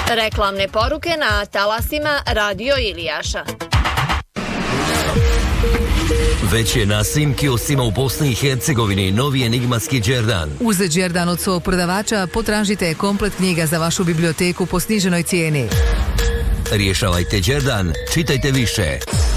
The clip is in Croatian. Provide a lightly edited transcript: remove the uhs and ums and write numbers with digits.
Reklamne poruke na talasima Radio Ilijaša. Već je na svim kioscima u Bosni i Hercegovini novi enigmatski Đerdan. Uz Đerdan od svog prodavača potražite komplet knjiga za vašu biblioteku po sniženoj cijeni. Rješavajte Đerdan, čitajte više.